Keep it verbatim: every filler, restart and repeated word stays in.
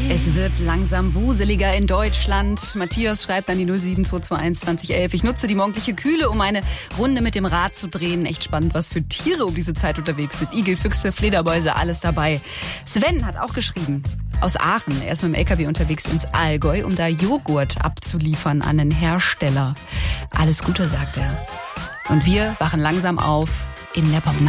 Es wird langsam wuseliger in Deutschland. Matthias schreibt an die null sieben zwei zwei eins zwanzig elf. Ich nutze die morgendliche Kühle, um eine Runde mit dem Rad zu drehen. Echt spannend, was für Tiere um diese Zeit unterwegs sind. Igel, Füchse, Fledermäuse, alles dabei. Sven hat auch geschrieben. Aus Aachen. Er ist mit dem L K W unterwegs ins Allgäu, um da Joghurt abzuliefern an einen Hersteller. Alles Gute, sagt er. Und wir wachen langsam auf in der Popnacht.